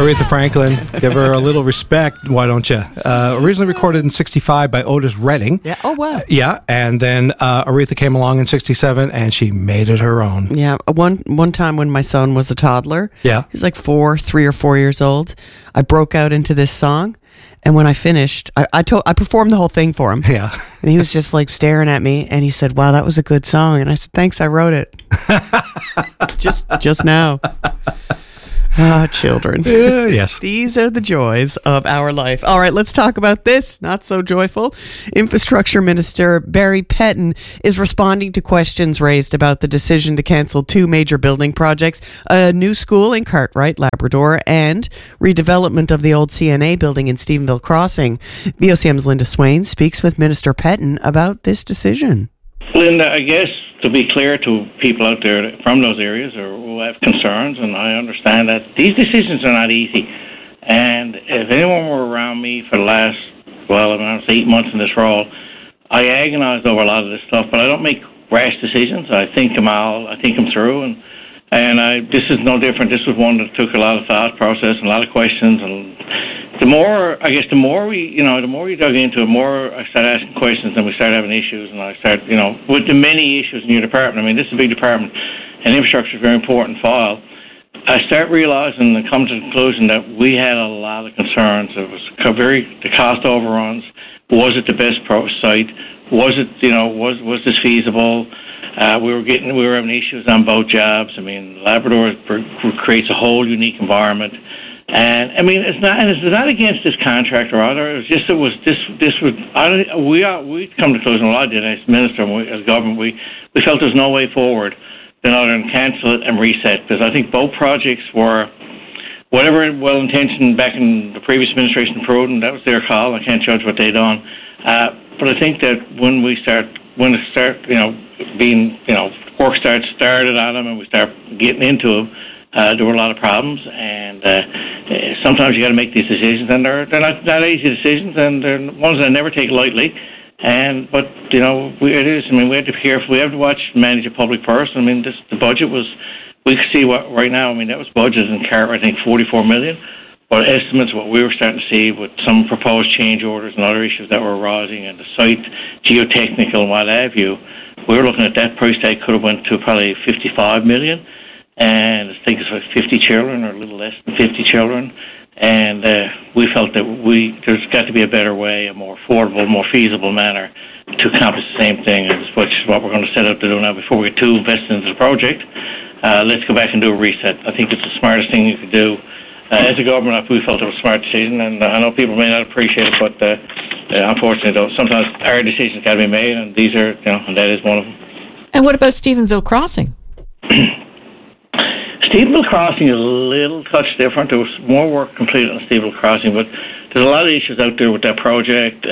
Aretha Franklin. Give her a little respect, why don't you? Originally recorded in 65 by Otis Redding. Yeah. Oh, wow. Yeah, and then Aretha came along in 67 and she made it her own. Yeah. One time when my son was a toddler, Yeah. he was like 3 or 4 years old, I broke out into this song. And when I finished, I performed the whole thing for him. Yeah. And he was just like staring at me, and he said, "Wow, that was a good song." And I said, "Thanks, I wrote it." just now. Ah, children. Yes. These are the joys of our life. All right, let's talk about this. Not so joyful. Infrastructure Minister Barry Pettin is responding to questions raised about the decision to cancel 2 major building projects, a new school in Cartwright, Labrador, and redevelopment of the old CNA building in Stephenville Crossing. VOCM's Linda Swain speaks with Minister Pettin about this decision. Linda, I guess to be clear to people out there from those areas or who have concerns, and I understand that these decisions are not easy. And if anyone were around me for the last, 8 months in this role, I agonized over a lot of this stuff, but I don't make rash decisions. I think them through, and this is no different. This was one that took a lot of thought process and a lot of questions, and the more you dug into it, the more I started asking questions, and we started having issues, and I started, with the many issues in your department. I mean, this is a big department, and infrastructure is a very important file. I start realizing and come to the conclusion that we had a lot of concerns. It was the cost overruns. Was it the best site? Was it, was this feasible? We were having issues on both jobs. I mean, Labrador creates a whole unique environment. And I mean, it's not against this contractor either. It was just we come to the conclusion. I did as minister and as government, we felt there's no way forward than other than cancel it and reset, because I think both projects were whatever well-intentioned back in the previous administration approved, and that was their call. I can't judge what they done, but I think that when work started on them and we start getting into them. There were a lot of problems, and sometimes you got to make these decisions, and they're not easy decisions, and they're ones that I never take lightly. But it is. I mean, we have to be careful. We have to manage a public purse. I mean, the budget was. We could see what right now. I mean, that was budgeted in Cartwright, I think, $44 million. But estimates, what we were starting to see with some proposed change orders and other issues that were arising, and the site geotechnical and what have you, we were looking at that price tag could have went to probably $55 million. And I think it's like 50 children or a little less than 50 children. And we felt that there's got to be a better way, a more affordable, more feasible manner to accomplish the same thing, which is what we're going to set out to do now before we get too invested into the project. Let's go back and do a reset. I think it's the smartest thing you could do. As a government, we felt it was a smart decision, and I know people may not appreciate it, but unfortunately, though, sometimes our decisions got to be made, and these are, and that is one of them. And what about Stephenville Crossing? Stephenville Crossing is a little touch different. There was more work completed on Stephenville Crossing, but there's a lot of issues out there with that project.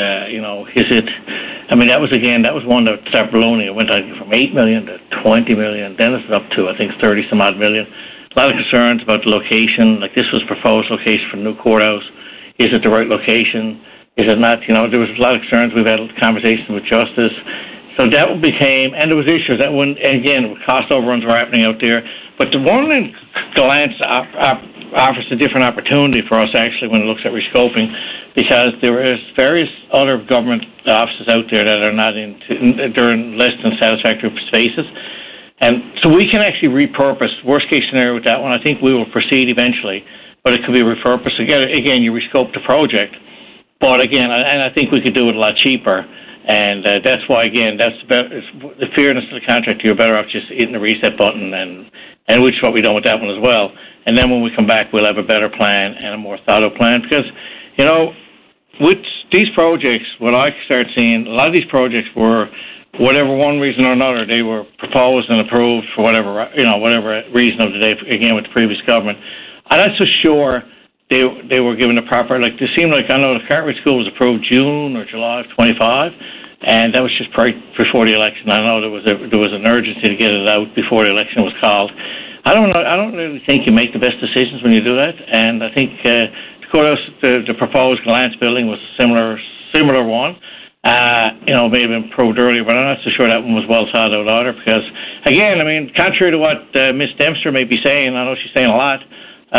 That was one that started ballooning. It went from $8 million to $20 million. Then it's up to, I think, 30-some odd million. A lot of concerns about the location. Like, this was proposed location for the new courthouse. Is it the right location? Is it not? There was a lot of concerns. We've had conversations with Justice. So that became, and there was issues that again, cost overruns were happening out there. But the one in Glance offers a different opportunity for us, actually, when it looks at rescoping, because there is various other government offices out there that are they're in less than satisfactory spaces. And so we can actually repurpose, worst case scenario with that one. I think we will proceed eventually, but it could be repurposed. Again, you rescope the project. But again, and I think we could do it a lot cheaper. And that's why, again, that's the fairness of the contract. You're better off just hitting the reset button, and which is what we've done with that one as well. And then when we come back, we'll have a better plan and a more thought-out plan. Because, with these projects, what I started seeing, a lot of these projects were, whatever one reason or another, they were proposed and approved for whatever reason of the day, again, with the previous government. I'm not so sure they were given the proper, it seemed like, I know the Cartwright School was approved June or July of 25, and that was just right before the election. I know there was an urgency to get it out before the election was called. I don't know. I don't really think you make the best decisions when you do that, and I think the courthouse, the proposed Glance building was a similar one. May have been approved earlier, but I'm not so sure that one was well thought out either, because, again, I mean, contrary to what Ms. Dempster may be saying, I know she's saying a lot,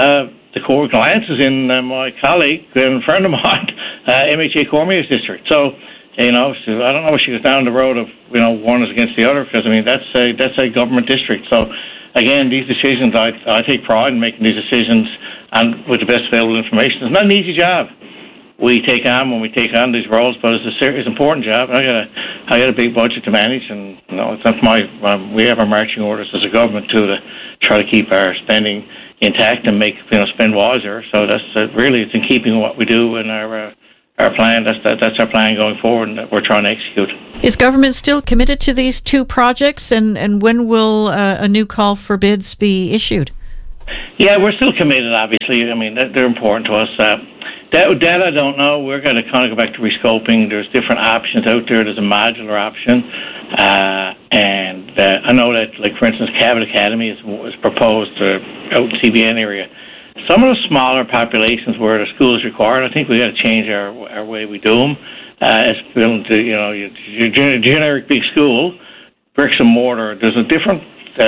the core clients is in my colleague and friend of mine, MHA Cormier's district. So, I don't know if she goes down the road of, one is against the other, because, that's a government district. So, again, these decisions, I take pride in making these decisions and with the best available information. It's not an easy job we take on when we take on these roles, but it's a serious, important job. I got a big budget to manage, and it's not we have our marching orders as a government to try to keep our spending intact and make spend wiser. So that's really, it's in keeping with what we do in our plan. That's our plan going forward, and that we're trying to execute. Is government still committed to these two projects, and when will a new call for bids be issued? Yeah, we're still committed, obviously. They're important to us. That I don't know. We're going to kind of go back to rescoping. There's different options out there. There's a modular option. And I know that, like, for instance, Cabot Academy is proposed out in CBN area. Some of the smaller populations where the school is required, I think we got to change our way we do them. As building to, your generic big school, bricks and mortar. There's a different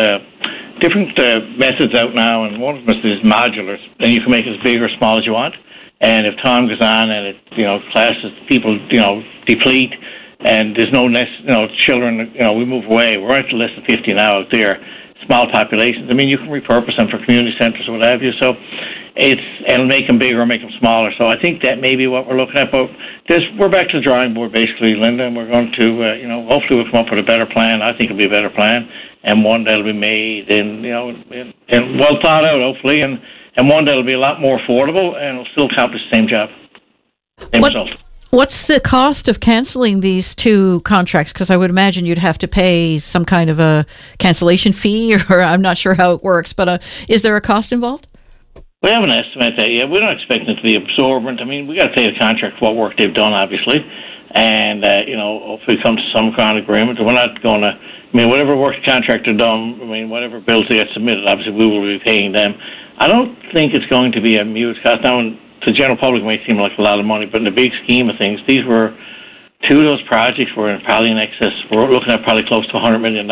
methods out now, and one of them is modulars, and you can make it as big or small as you want. And if time goes on and classes, people, deplete, and there's no children, we move away. We're at less than 50 now out there. Small populations. You can repurpose them for community centres or what have you. So it'll make them bigger or make them smaller. So I think that may be what we're looking at. But we're back to the drawing board, basically, Linda, and we're going to, hopefully we'll come up with a better plan. I think it'll be a better plan, and one that'll be made and well thought out, hopefully, and one that'll be a lot more affordable and will still accomplish the same job, same result. What's the cost of cancelling these two contracts? Because I would imagine you'd have to pay some kind of a cancellation fee, or I'm not sure how it works, but is there a cost involved? We haven't estimated that yet. We're not expecting it to be absorbent. We got to pay the contract for what work they've done, obviously, and hopefully come to some kind of agreement. We're not going to, whatever work the contractor done, whatever bills they get submitted, obviously we will be paying them. I don't think it's going to be a huge cost. Now, to the general public, it may seem like a lot of money, but in the big scheme of things, these were two of those projects were probably in excess. We're looking at probably close to $100 million.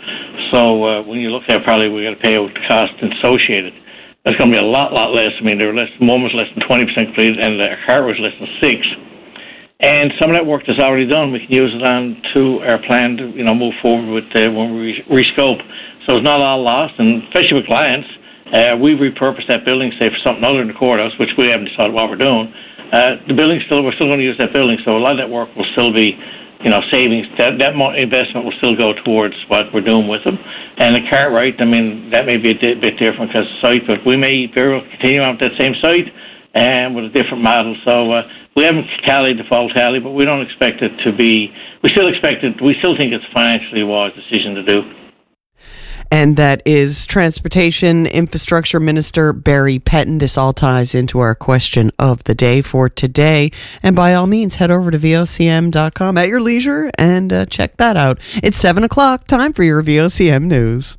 So when you look at probably we got to pay out the cost associated. That's going to be a lot less. They were one was less than 20% completed, and the car was less than 6%. And some of that work that's already done, we can use it on to our plan to move forward with when we rescope. So it's not all lost, and especially with clients. We repurposed that building, say, for something other than the courthouse, which we haven't decided what we're doing. The building we're still going to use that building, so a lot of that work will still be, savings. That investment will still go towards what we're doing with them. And the Cartwright, that may be a bit different because of the site, but we may very well continue on with that same site and with a different model. So we haven't tallied the full tally, but we don't expect it to be. We still think it's a financially wise decision to do. And that is Transportation Infrastructure Minister Barry Pettin. This all ties into our question of the day for today. And by all means, head over to VOCM.com at your leisure and check that out. It's 7 o'clock. Time for your VOCM News.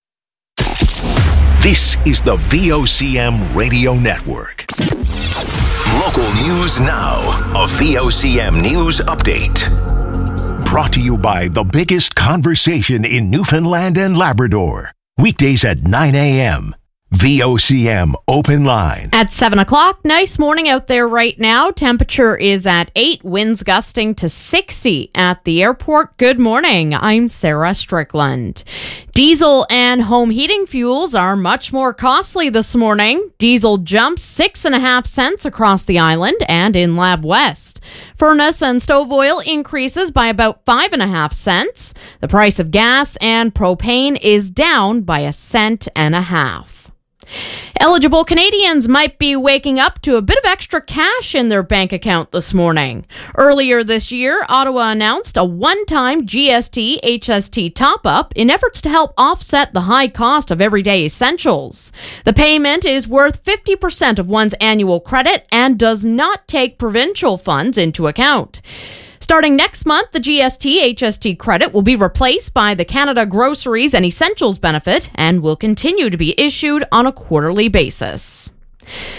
This is the VOCM Radio Network. Local news now. A VOCM News Update. Brought to you by the biggest conversation in Newfoundland and Labrador. Weekdays at 9 a.m. VOCM Open Line. At 7 o'clock, nice morning out there right now. Temperature is at 8, winds gusting to 60 at the airport. Good morning. I'm Sarah Strickland. Diesel and home heating fuels are much more costly this morning. Diesel jumps 6.5 cents across the island and in Lab West. Furnace and stove oil increases by about 5.5 cents. The price of gas and propane is down by 1.5 cents. Eligible Canadians might be waking up to a bit of extra cash in their bank account this morning. Earlier this year, Ottawa announced a one-time GST HST top-up in efforts to help offset the high cost of everyday essentials. The payment is worth 50% of one's annual credit and does not take provincial funds into account. Starting next month, the GST HST credit will be replaced by the Canada Groceries and Essentials benefit and will continue to be issued on a quarterly basis.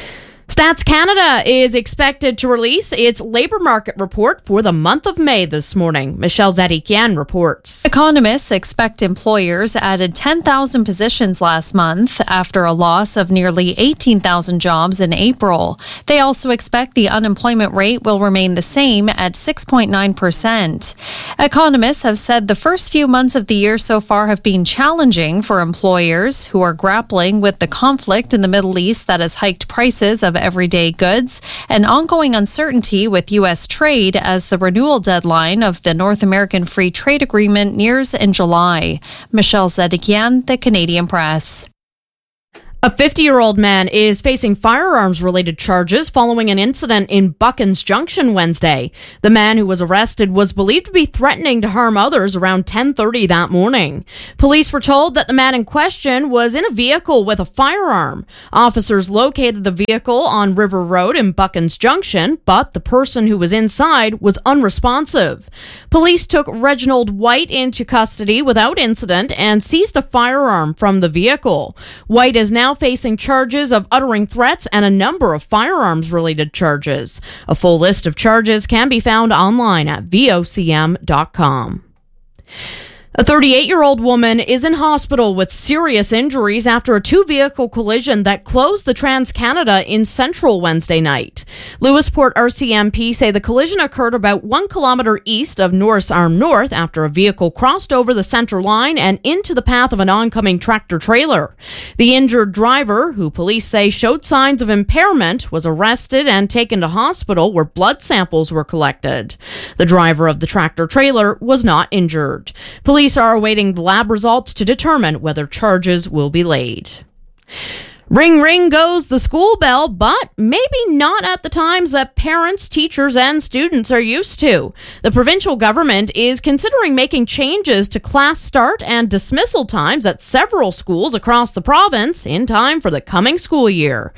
Stats Canada is expected to release its labour market report for the month of May this morning. Michelle Zadikian reports. Economists expect employers added 10,000 positions last month after a loss of nearly 18,000 jobs in April. They also expect the unemployment rate will remain the same at 6.9%. Economists have said the first few months of the year so far have been challenging for employers who are grappling with the conflict in the Middle East that has hiked prices of everyday goods and ongoing uncertainty with U.S. trade as the renewal deadline of the North American Free Trade Agreement nears in July. Michelle Zedikian, The Canadian Press. A 50-year-old man is facing firearms-related charges following an incident in Buckens Junction Wednesday. The man who was arrested was believed to be threatening to harm others around 10:30 that morning. Police were told that the man in question was in a vehicle with a firearm. Officers located the vehicle on River Road in Buckens Junction, but the person who was inside was unresponsive. Police took Reginald White into custody without incident and seized a firearm from the vehicle. White is now facing charges of uttering threats and a number of firearms-related charges. A full list of charges can be found online at vocm.com. A 38-year-old woman is in hospital with serious injuries after a two-vehicle collision that closed the Trans-Canada in Central Wednesday night. Lewisport RCMP say the collision occurred about 1 kilometre east of Norris Arm North after a vehicle crossed over the centre line and into the path of an oncoming tractor-trailer. The injured driver, who police say showed signs of impairment, was arrested and taken to hospital where blood samples were collected. The driver of the tractor-trailer was not injured. Police are awaiting the lab results to determine whether charges will be laid. Ring, ring goes the school bell, but maybe not at the times that parents, teachers, and students are used to. The provincial government is considering making changes to class start and dismissal times at several schools across the province in time for the coming school year.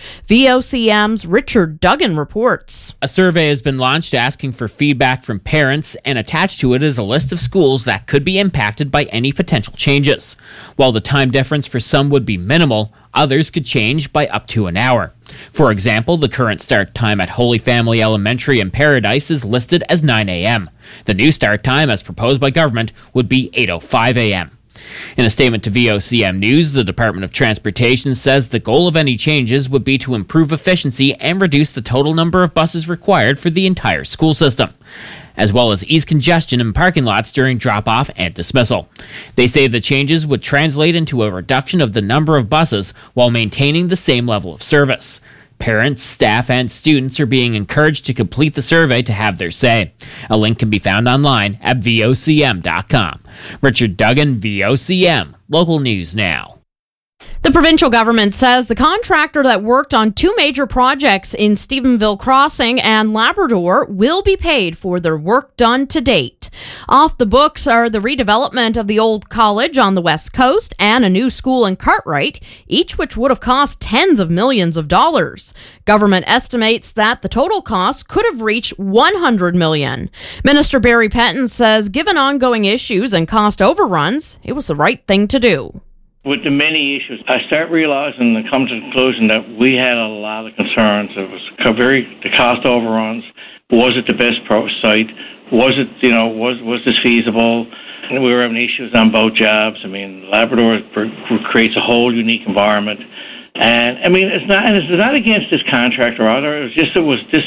VOCM's Richard Duggan reports. A survey has been launched asking for feedback from parents, and attached to it is a list of schools that could be impacted by any potential changes. While the time difference for some would be minimal, others could change by up to an hour. For example, the current start time at Holy Family Elementary in Paradise is listed as 9 a.m. The new start time, as proposed by government, would be 8:05 a.m. In a statement to VOCM News, the Department of Transportation says the goal of any changes would be to improve efficiency and reduce the total number of buses required for the entire school system, as well as ease congestion in parking lots during drop-off and dismissal. They say the changes would translate into a reduction of the number of buses while maintaining the same level of service. Parents, staff, and students are being encouraged to complete the survey to have their say. A link can be found online at vocm.com. Richard Duggan, VOCM, Local News Now. The provincial government says the contractor that worked on two major projects in Stephenville Crossing and Labrador will be paid for their work done to date. Off the books are the redevelopment of the old college on the west coast and a new school in Cartwright, each which would have cost tens of millions of dollars. Government estimates that the total cost could have reached $100 million. Minister Barry Petton says given ongoing issues and cost overruns, it was the right thing to do. With the many issues, I start realizing and come to the conclusion that we had a lot of concerns. It was the cost overruns. Was it the best site? Was it, was this feasible? And we were having issues on both jobs. I mean, Labrador creates a whole unique environment. And I mean, it's not against this contractor either. It was just,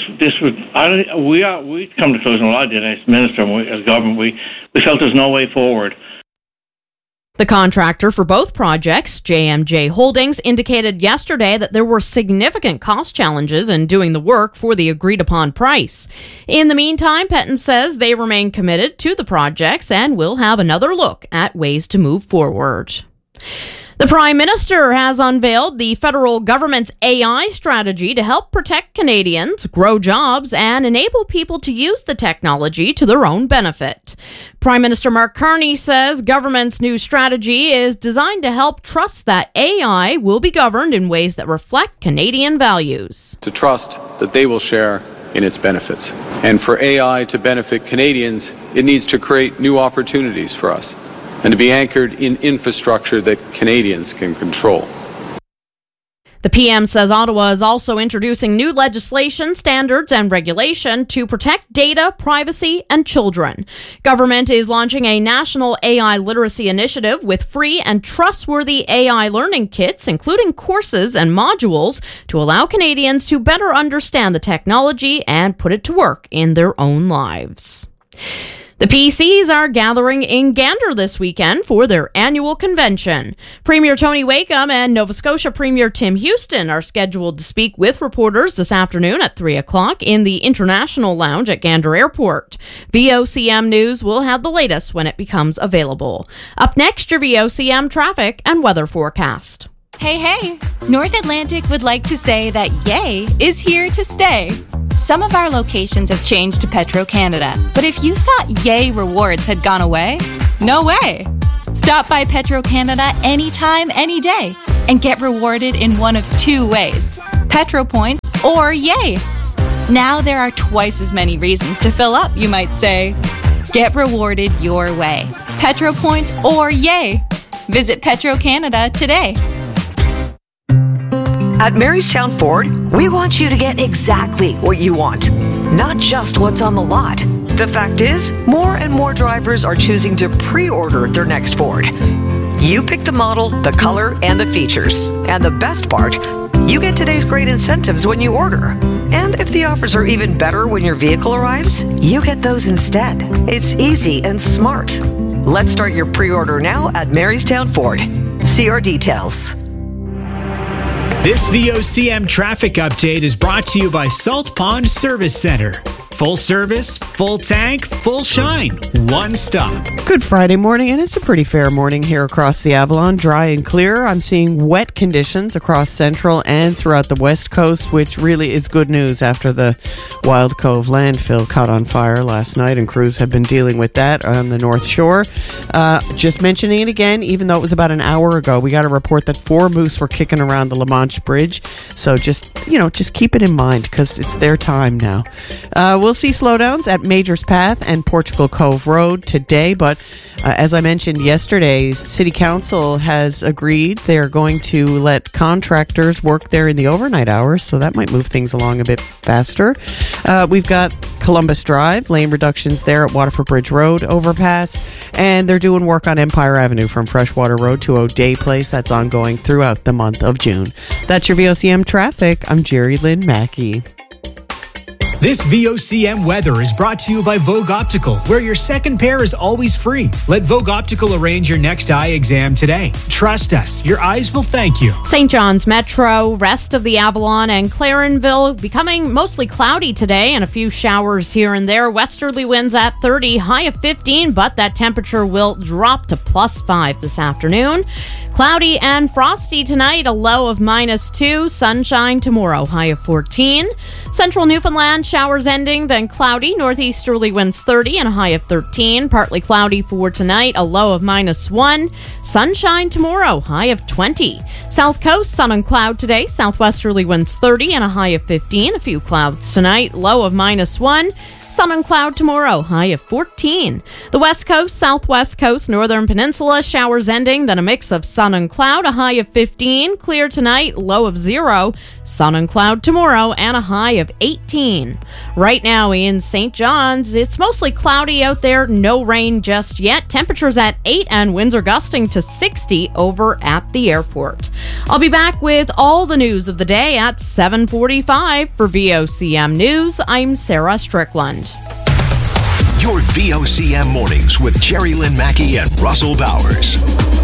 we come to the conclusion, I did as minister and as government, we felt there's no way forward. The contractor for both projects, JMJ Holdings, indicated yesterday that there were significant cost challenges in doing the work for the agreed-upon price. In the meantime, Petton says they remain committed to the projects and will have another look at ways to move forward. The Prime Minister has unveiled the federal government's AI strategy to help protect Canadians, grow jobs, and enable people to use the technology to their own benefit. Prime Minister Mark Carney says government's new strategy is designed to help trust that AI will be governed in ways that reflect Canadian values. To trust that they will share in its benefits. And for AI to benefit Canadians, it needs to create new opportunities for us, and to be anchored in infrastructure that Canadians can control. The PM says Ottawa is also introducing new legislation, standards, and regulation to protect data, privacy, and children. Government is launching a national AI literacy initiative with free and trustworthy AI learning kits, including courses and modules, to allow Canadians to better understand the technology and put it to work in their own lives. The PCs are gathering in Gander this weekend for their annual convention. Premier Tony Wakeham and Nova Scotia Premier Tim Houston are scheduled to speak with reporters this afternoon at 3 o'clock in the International Lounge at Gander Airport. VOCM News will have the latest when it becomes available. Up next, your VOCM traffic and weather forecast. Hey, North Atlantic would like to say that Yay is here to stay. Some of our locations have changed to Petro-Canada, but if you thought Yay rewards had gone away, no way. Stop by Petro-Canada anytime, any day, and get rewarded in one of two ways: Petro Points or Yay. Now there are twice as many reasons to fill up, you might say. Get rewarded your way. Petro Points or Yay. Visit Petro-Canada today. At Marystown Ford, we want you to get exactly what you want, not just what's on the lot. The fact is, more and more drivers are choosing to pre-order their next Ford. You pick the model, the color, and the features. And the best part, you get today's great incentives when you order. And if the offers are even better when your vehicle arrives, you get those instead. It's easy and smart. Let's start your pre-order now at Marystown Ford. See our details. This VOCM traffic update is brought to you by Salt Pond Service Center. Full service, full tank, full shine. One stop. Good Friday morning, and it's a pretty fair morning here across the Avalon. Dry and clear. I'm seeing wet conditions across Central and throughout the West Coast, which really is good news after the Wild Cove landfill caught on fire last night, and crews have been dealing with that on the North Shore. Just mentioning it again, even though it was about an hour ago, we got a report that 4 moose were kicking around the La Manche Bridge. So just keep it in mind because it's their time now. We'll see slowdowns at Majors Path and Portugal Cove Road today, but as I mentioned yesterday, City Council has agreed they're going to let contractors work there in the overnight hours, so that might move things along a bit faster. We've got Columbus Drive, lane reductions there at Waterford Bridge Road overpass, and they're doing work on Empire Avenue from Freshwater Road to O'Day Place. That's ongoing throughout the month of June. That's your VOCM traffic. I'm Jerry Lynn Mackey. This VOCM weather is brought to you by Vogue Optical, where your second pair is always free. Let Vogue Optical arrange your next eye exam today. Trust us, your eyes will thank you. St. John's Metro, rest of the Avalon and Clarenville becoming mostly cloudy today and a few showers here and there. Westerly winds at 30, high of 15, but that temperature will drop to +5 this afternoon. Cloudy and frosty tonight, a low of -2. Sunshine tomorrow, high of 14. Central Newfoundland, showers ending, then cloudy. Northeasterly winds 30 and a high of 13. Partly cloudy for tonight, a low of -1. Sunshine tomorrow, high of 20. South Coast, sun and cloud today. Southwesterly winds 30 and a high of 15. A few clouds tonight, low of -1. Sun and cloud tomorrow, high of 14. The West Coast, Southwest Coast, Northern Peninsula, showers ending, then a mix of sun and cloud, a high of 15. Clear tonight, low of 0. Sun and cloud tomorrow, and a high of 18. Right now in St. John's, it's mostly cloudy out there, no rain just yet. Temperatures at 8 and winds are gusting to 60 over at the airport. I'll be back with all the news of the day at 7:45 for VOCM News. I'm Sarah Strickland. Your VOCM mornings with Jerry Lynn Mackey and Russell Bowers.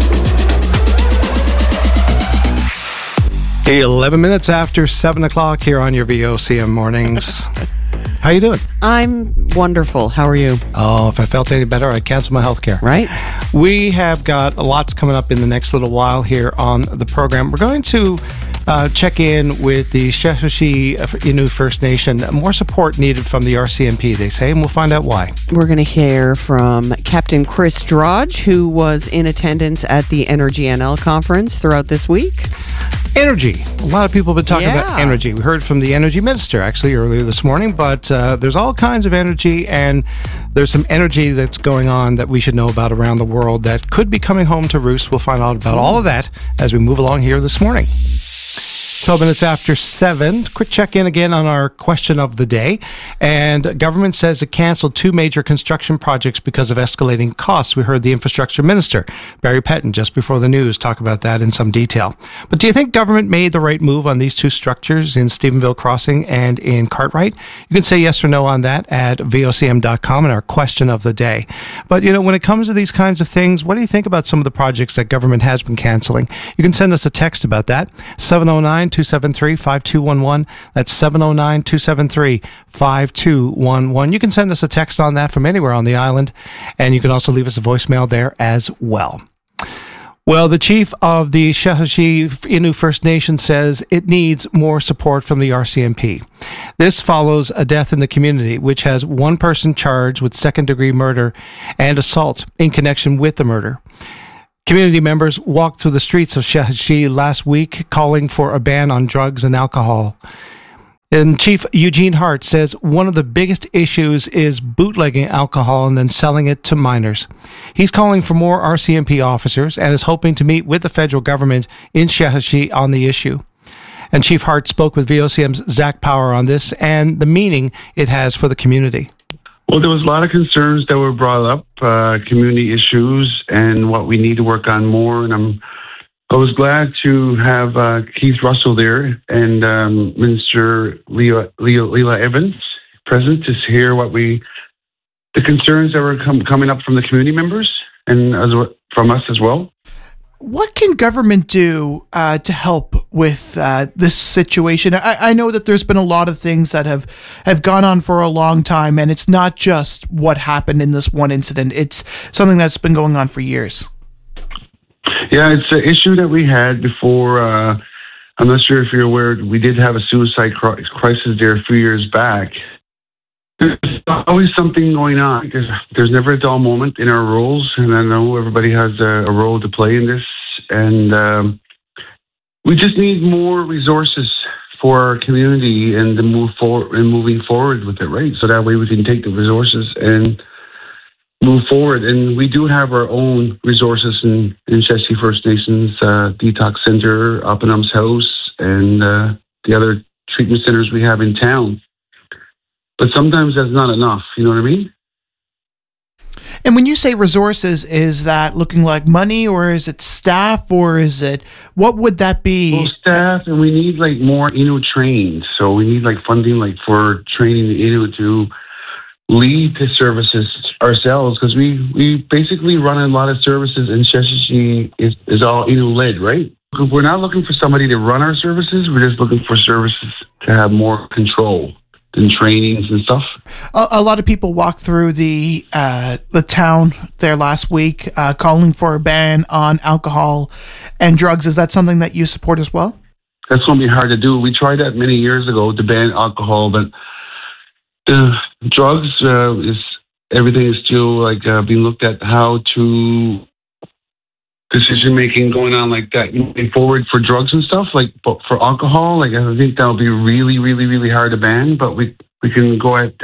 11 minutes after 7 o'clock here on your VOCM mornings. How you doing? I'm wonderful. How are you? Oh, if I felt any better, I'd cancel my health care. Right? We have got lots coming up in the next little while here on the program. We're going to check in with the Sheshatshiu Innu First Nation. More support needed from the RCMP, they say, and we'll find out why. We're going to hear from Captain Chris Drodge, who was in attendance at the Energy NL conference throughout this week. Energy. A lot of people have been talking about energy. We heard from the energy minister actually earlier this morning, but there's all kinds of energy, and there's some energy that's going on that we should know about around the world that could be coming home to roost. We'll find out about all of that as we move along here this morning. 12 minutes after 7. Quick check-in again on our question of the day. And government says it canceled 2 major construction projects because of escalating costs. We heard the infrastructure minister, Barry Pettin, just before the news, talk about that in some detail. But do you think government made the right move on these 2 structures in Stephenville Crossing and in Cartwright? You can say yes or no on that at vocm.com in our question of the day. But, when it comes to these kinds of things, what do you think about some of the projects that government has been canceling? You can send us a text about that, 709-273-5211. That's 709-273-5211. You can send us a text on that from anywhere on the island, and you can also leave us a voicemail there as well. Well, the chief of the Sheshatshiu Innu First Nation says it needs more support from the RCMP. This follows a death in the community, which has one person charged with second-degree murder and assault in connection with the murder. Community members walked through the streets of Sheshatshiu last week calling for a ban on drugs and alcohol. And Chief Eugene Hart says one of the biggest issues is bootlegging alcohol and then selling it to minors. He's calling for more RCMP officers and is hoping to meet with the federal government in Sheshatshiu on the issue. And Chief Hart spoke with VOCM's Zach Power on this and the meaning it has for the community. Well, there was a lot of concerns that were brought up, community issues and what we need to work on more. And I was glad to have Keith Russell there and Minister Leila Evans present to hear the concerns that were coming up from the community members and from us as well. What can government do to help with this situation? I know that there's been a lot of things that have gone on for a long time, and it's not just what happened in this one incident. It's something that's been going on for years. Yeah, it's an issue that we had before. I'm not sure if you're aware, we did have a suicide crisis there a few years back. There's always something going on because there's never a dull moment in our roles, and I know everybody has a role to play in this, and we just need more resources for our community and to move forward and moving forward with it, right? So that way we can take the resources and move forward. And we do have our own resources in Sheshatshiu First Nations Detox Center, Oppenham's House, and the other treatment centers we have in town. But sometimes that's not enough, you know what I mean? And when you say resources, is that looking like money, or is it staff, or is it, what would that be? Well, staff, and we need more Innu trained. So we need funding for training the Innu to lead the services ourselves, because we basically run a lot of services, and Sheshatshiu is all Innu led, right? We're not looking for somebody to run our services. We're just looking for services to have more control and trainings and stuff. A lot of people walked through the town there last week, calling for a ban on alcohol and drugs. Is that something that you support as well? That's going to be hard to do. We tried that many years ago to ban alcohol, but the drugs everything is still being looked at how to decision making going on like that moving forward for drugs and stuff. But for alcohol, I think that'll be really, really, really hard to ban. But we can go at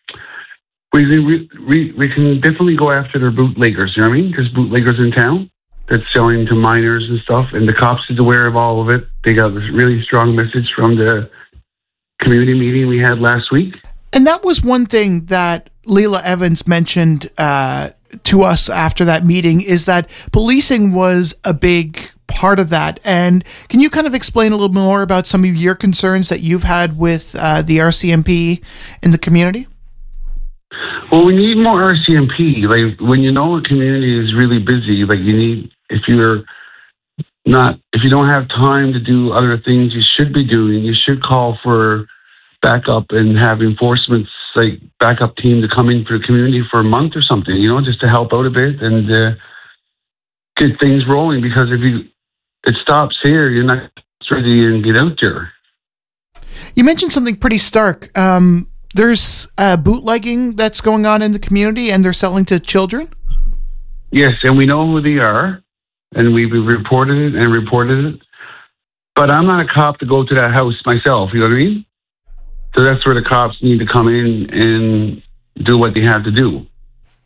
we can definitely go after the bootleggers. You know what I mean? There's bootleggers in town that's selling to minors and stuff, and the cops is aware of all of it. They got this really strong message from the community meeting we had last week. And that was one thing that Leila Evans mentioned to us after that meeting, is that policing was a big part of that. And can you kind of explain a little more about some of your concerns that you've had with the RCMP in the community? Well, we need more RCMP. When a community is really busy, you need, if you don't have time to do other things you should be doing, you should call for backup and have enforcement, backup team to come in for the community for a month or something, just to help out a bit and get things rolling. Because if it stops here, you're not ready to get out there. You mentioned something pretty stark. There's bootlegging that's going on in the community, and they're selling to children? Yes, and we know who they are, and we've reported it. But I'm not a cop to go to that house myself, you know what I mean? So that's where the cops need to come in and do what they have to do.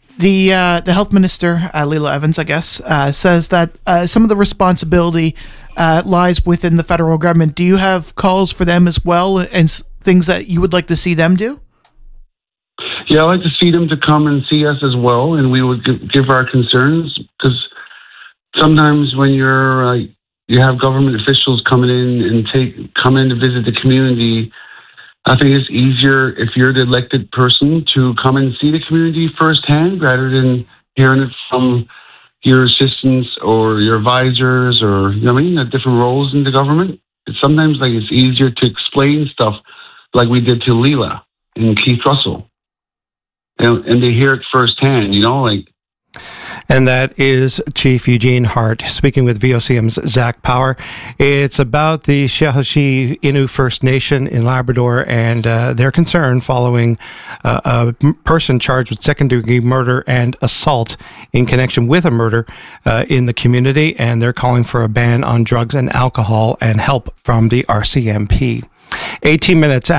The health minister, Leila Evans, I guess, says that some of the responsibility lies within the federal government. Do you have calls for them as well and things that you would like to see them do? Yeah, I'd like to see them to come and see us as well, and we would give our concerns, because sometimes when you have government officials coming in and come in to visit the community, I think it's easier if you're the elected person to come and see the community firsthand rather than hearing it from your assistants or your advisors or, different roles in the government. Sometimes it's easier to explain stuff like we did to Leela and Keith Russell. And they hear it firsthand, And that is Chief Eugene Hart speaking with VOCM's Zach Power. It's about the Sheshatshiu Innu First Nation in Labrador and their concern following a person charged with second-degree murder and assault in connection with a murder in the community, and they're calling for a ban on drugs and alcohol and help from the RCMP. 18 minutes